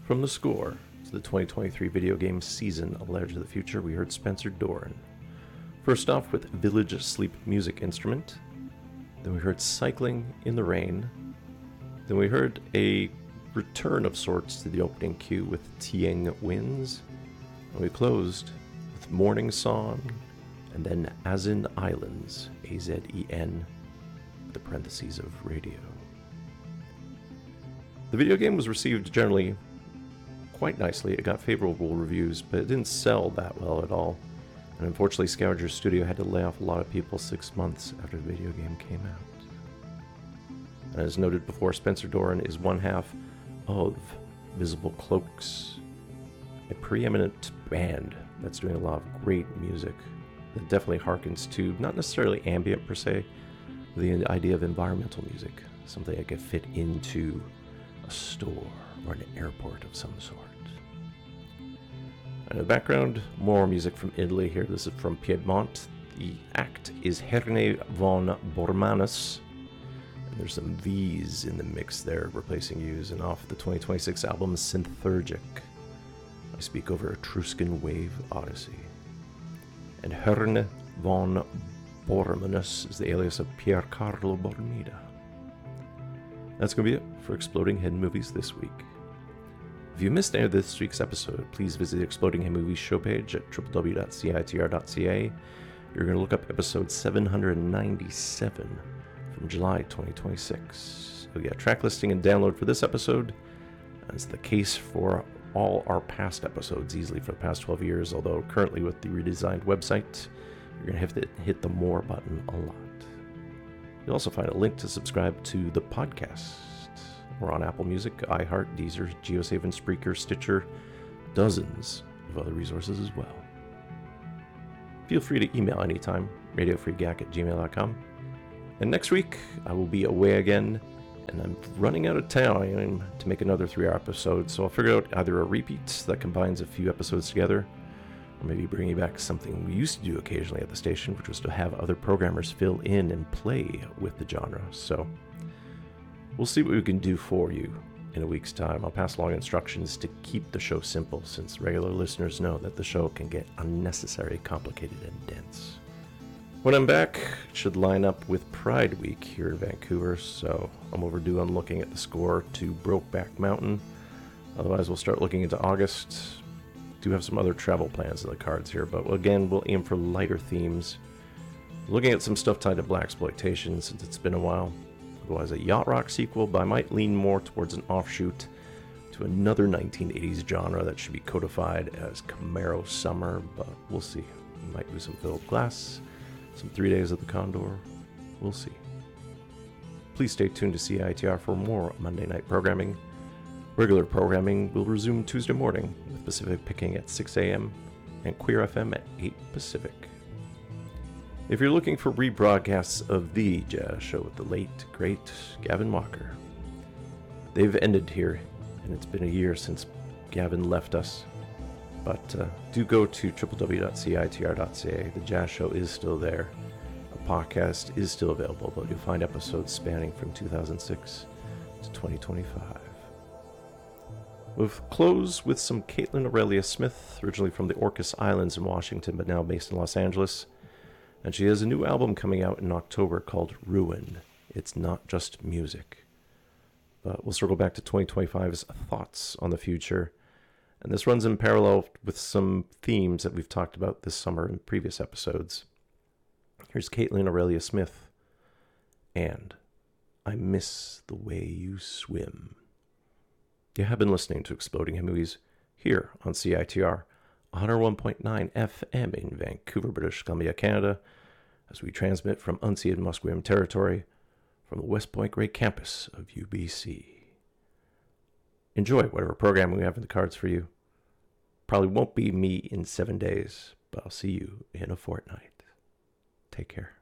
From the score to the 2023 video game season of Legend of the Future, we heard Spencer Doran. First off with Village Sleep Music Instrument. Then we heard Cycling in the Rain. Then we heard a return of sorts to the opening cue with Tieng Winds. And we closed with Morning Song, and then Azin Islands, A-Z-E-N, the parentheses of radio. The video game was received generally quite nicely. It got favorable reviews, but it didn't sell that well at all. And unfortunately, Scavenger Studio had to lay off a lot of people 6 months after the video game came out. And as noted before, Spencer Doran is one half of Visible Cloaks, a preeminent band that's doing a lot of great music that definitely harkens to, not necessarily ambient per se, the idea of environmental music, something that could fit into a store or an airport of some sort. And in the background, more music from Italy here. This is from Piedmont. The act is Herne von Bormanus. And there's some V's in the mix there, replacing U's, and off the 2026 album Synthurgic. I speak over Etruscan Wave Odyssey. And Herne von Bormanus is the alias of Pier Carlo Bormida. That's going to be it for Exploding Head Movies this week. If you missed any of this week's episode, please visit the Exploding Head Movies show page at www.citr.ca. You're going to look up episode 797 from July 2026. You'll get a track listing and download for this episode. That's the case for all our past episodes easily for the past 12 years, although currently with the redesigned website, you're going to have to hit the more button a lot. You'll also find a link to subscribe to the podcast. We're on Apple Music, iHeart, Deezer, GeoSaven, Spreaker, Stitcher, dozens of other resources as well. Feel free to email anytime, radiofreegack@gmail.com. And next week, I will be away again, and I'm running out of time to make another 3-hour episode, so I'll figure out either a repeat that combines a few episodes together, or maybe bringing back something we used to do occasionally at the station, which was to have other programmers fill in and play with the genre. So we'll see what we can do for you in a week's time. I'll pass along instructions to keep the show simple, since regular listeners know that the show can get unnecessarily complicated and dense. When I'm back, it should line up with Pride Week here in Vancouver, so I'm overdue on looking at the score to Brokeback Mountain. Otherwise, we'll start looking into August. Do have some other travel plans in the cards here, but again, we'll aim for lighter themes. Looking at some stuff tied to blaxploitation since it's been a while. Otherwise, a Yacht Rock sequel, but I might lean more towards an offshoot to another 1980s genre that should be codified as Camaro Summer, but we'll see. We might do some Philip Glass, some 3 Days of the Condor. We'll see. Please stay tuned to CITR for more Monday night programming. Regular programming will resume Tuesday morning, with Pacific picking at 6 a.m. and Queer FM at 8 Pacific. If you're looking for rebroadcasts of The Jazz Show with the late, great Gavin Walker, they've ended here, and it's been a year since Gavin left us. But do go to www.citr.ca. The Jazz Show is still there. A podcast is still available, but you'll find episodes spanning from 2006 to 2025. We'll close with some Caitlin Aurelia Smith, originally from the Orcas Islands in Washington, but now based in Los Angeles. And she has a new album coming out in October called Ruin. It's not just music. But we'll circle back to 2025's thoughts on the future. And this runs in parallel with some themes that we've talked about this summer in previous episodes. Here's Caitlin Aurelia Smith. And I Miss the Way You Swim. You have been listening to Exploding Head Movies here on CITR 101.9 FM in Vancouver, British Columbia, Canada, as we transmit from unceded Musqueam territory from the West Point Great Campus of UBC. Enjoy whatever programming we have in the cards for you. Probably won't be me in 7 days, but I'll see you in a fortnight. Take care.